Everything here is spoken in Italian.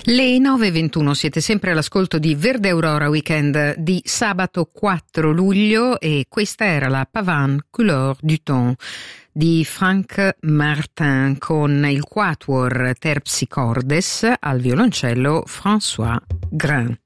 Le 9:21, siete sempre all'ascolto di Verde Aurora Weekend di sabato 4 luglio e questa era la Pavane Couleur du Temps di Franck Martin con il quatuor terpsichordes al violoncello François Grain.